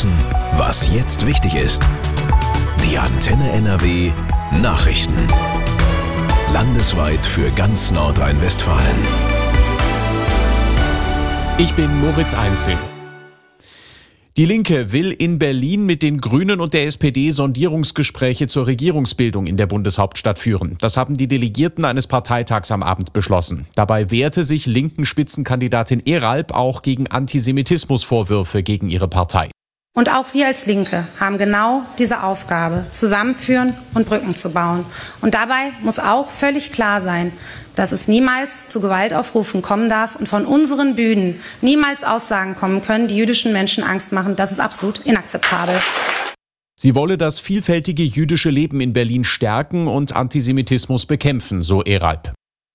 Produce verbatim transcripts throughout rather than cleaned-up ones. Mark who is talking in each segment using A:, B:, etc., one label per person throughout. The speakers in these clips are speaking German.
A: wissen, was jetzt wichtig ist. Die Antenne N R W Nachrichten. Landesweit für ganz Nordrhein-Westfalen.
B: Ich bin Moritz Einzel. Die Linke will in Berlin mit den Grünen und der S P D Sondierungsgespräche zur Regierungsbildung in der Bundeshauptstadt führen. Das haben die Delegierten eines Parteitags am Abend beschlossen. Dabei wehrte sich linken Spitzenkandidatin Eralp auch gegen Antisemitismusvorwürfe gegen ihre Partei.
C: Und auch wir als Linke haben genau diese Aufgabe, zusammenführen und Brücken zu bauen. Und dabei muss auch völlig klar sein, dass es niemals zu Gewaltaufrufen kommen darf und von unseren Bühnen niemals Aussagen kommen können, die jüdischen Menschen Angst machen. Das ist absolut inakzeptabel.
B: Sie wolle das vielfältige jüdische Leben in Berlin stärken und Antisemitismus bekämpfen, so Eralp.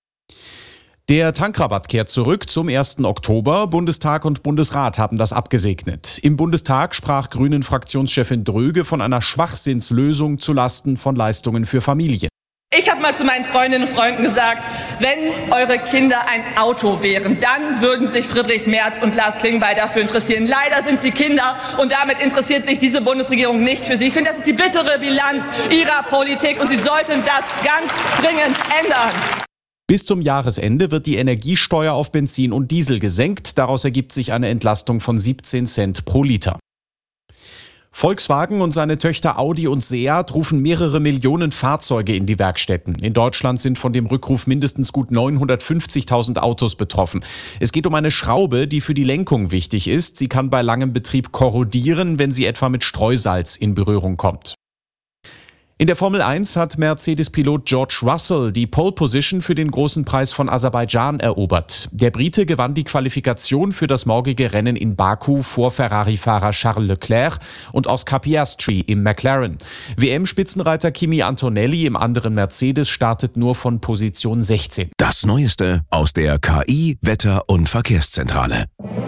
B: Der Tankrabatt kehrt zurück zum ersten Oktober. Bundestag und Bundesrat haben das abgesegnet. Im Bundestag sprach Grünen-Fraktionschefin Dröge von einer Schwachsinnslösung zulasten von Leistungen für Familien.
D: Ich habe mal zu meinen Freundinnen und Freunden gesagt, wenn eure Kinder ein Auto wären, dann würden sich Friedrich Merz und Lars Klingbeil dafür interessieren. Leider sind sie Kinder und damit interessiert sich diese Bundesregierung nicht für sie. Ich finde, das ist die bittere Bilanz ihrer Politik und sie sollten das ganz dringend ändern.
B: Bis zum Jahresende wird die Energiesteuer auf Benzin und Diesel gesenkt. Daraus ergibt sich eine Entlastung von siebzehn Cent pro Liter. Volkswagen und seine Töchter Audi und Seat rufen mehrere Millionen Fahrzeuge in die Werkstätten. In Deutschland sind von dem Rückruf mindestens gut neunhundertfünfzigtausend Autos betroffen. Es geht um eine Schraube, die für die Lenkung wichtig ist. Sie kann bei langem Betrieb korrodieren, wenn sie etwa mit Streusalz in Berührung kommt. In der Formel eins hat Mercedes-Pilot George Russell die Pole Position für den großen Preis von Aserbaidschan erobert. Der Brite gewann die Qualifikation für das morgige Rennen in Baku vor Ferrari-Fahrer Charles Leclerc und Oscar Piastri im McLaren. W M-Spitzenreiter Kimi Antonelli im anderen Mercedes startet nur von Position sechzehn.
A: Das Neueste aus der K I-, Wetter- und Verkehrszentrale.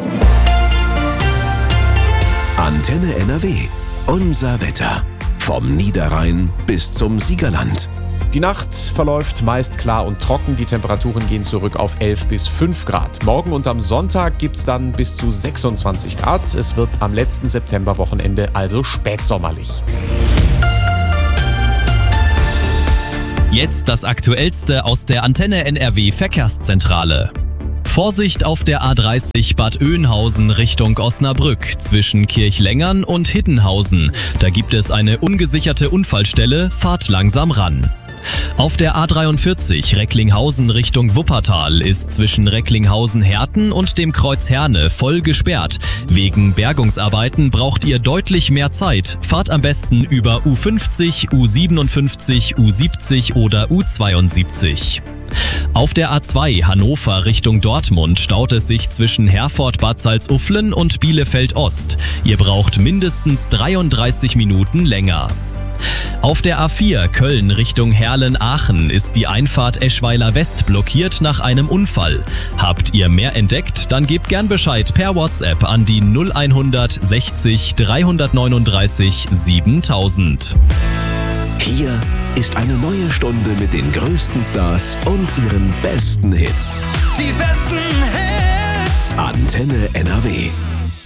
A: Antenne N R W. Unser Wetter. Vom Niederrhein bis zum Siegerland.
B: Die Nacht verläuft meist klar und trocken. Die Temperaturen gehen zurück auf elf bis fünf Grad. Morgen und am Sonntag gibt's dann bis zu sechsundzwanzig Grad. Es wird am letzten Septemberwochenende also spätsommerlich.
E: Jetzt das Aktuellste aus der Antenne N R W Verkehrszentrale. Vorsicht auf der A dreißig Bad Oeynhausen Richtung Osnabrück zwischen Kirchlengern und Hiddenhausen. Da gibt es eine ungesicherte Unfallstelle, fahrt langsam ran. Auf der A dreiundvierzig Recklinghausen Richtung Wuppertal ist zwischen Recklinghausen-Herten und dem Kreuz Herne voll gesperrt. Wegen Bergungsarbeiten braucht ihr deutlich mehr Zeit. Fahrt am besten über U fünfzig, U siebenundfünfzig, U siebzig oder U zweiundsiebzig. Auf der A zwei Hannover Richtung Dortmund staut es sich zwischen Herford-Bad Salzuflen und Bielefeld-Ost. Ihr braucht mindestens dreiunddreißig Minuten länger. Auf der A vier Köln Richtung Herlen-Aachen ist die Einfahrt Eschweiler West blockiert nach einem Unfall. Habt ihr mehr entdeckt? Dann gebt gern Bescheid per WhatsApp an die null eins sechzig dreihundertneununddreißig siebentausend.
A: Hier ist eine neue Stunde mit den größten Stars und ihren besten Hits.
F: Die besten Hits.
A: Antenne N R W.